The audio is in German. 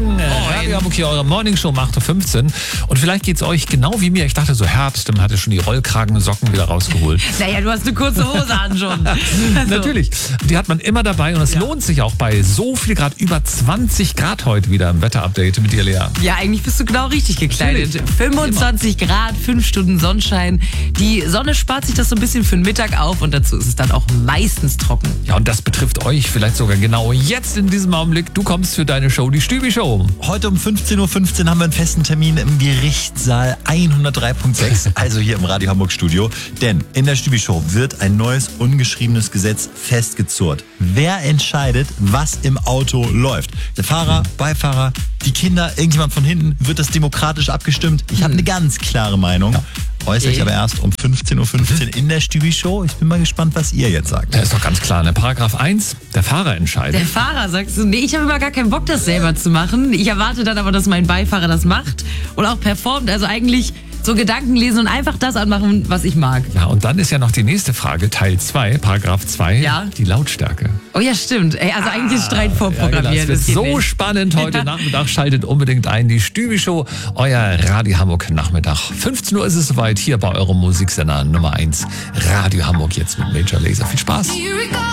Morgen. Radio Hamburg hier, eure Morningshow um 8.15 Uhr. Und vielleicht geht's euch genau wie mir. Ich dachte so, Herbst, dann hat er schon die Rollkragensocken wieder rausgeholt. Naja, du hast eine kurze Hose an schon. Also. Natürlich. Die hat man immer dabei und es lohnt sich auch bei so viel Grad, über 20 Grad heute wieder im Wetterupdate mit dir, Lea. Ja, eigentlich bist du genau richtig gekleidet. Natürlich. 25 Grad, 5 Stunden Sonnenschein. Die Sonne spart sich das so ein bisschen für den Mittag auf und dazu ist es dann auch meistens trocken. Ja, und das betrifft euch vielleicht sogar genau jetzt in diesem Augenblick. Du kommst für deine Show, die Stübi-Show. Heute um 15.15 Uhr haben wir einen festen Termin im Gerichtssaal 103.6, also hier im Radio Hamburg Studio. Denn in der Stübi-Show wird ein neues, ungeschriebenes Gesetz festgezurrt. Wer entscheidet, was im Auto läuft? Der Fahrer, Beifahrer, die Kinder, irgendjemand von hinten? Wird das demokratisch abgestimmt? Ich habe eine ganz klare Meinung. Äußere ich aber erst um 15.15 Uhr in der Stübi-Show. Ich bin mal gespannt, was ihr jetzt sagt. Ja, ist doch ganz klar, ne? Paragraph 1, der Fahrer entscheidet. Der Fahrer, sagst du? Nee, ich habe immer gar keinen Bock, das selber zu machen. Ich erwarte dann aber, dass mein Beifahrer das macht und auch performt. Also eigentlich so Gedanken lesen und einfach das anmachen, was ich mag. Ja, und dann ist ja noch die nächste Frage, Teil 2, Paragraph 2, Ja. die Lautstärke. Oh ja, stimmt. Ey, also eigentlich ist Streit vorprogrammiert. Ja, genau. Das Es geht wird so nicht. spannend heute Nachmittag. Schaltet unbedingt ein. Die Stübi-Show, euer Radio Hamburg Nachmittag. 15 Uhr ist es soweit hier bei eurem Musiksender Nummer 1. Radio Hamburg jetzt mit Major Lazer. Viel Spaß.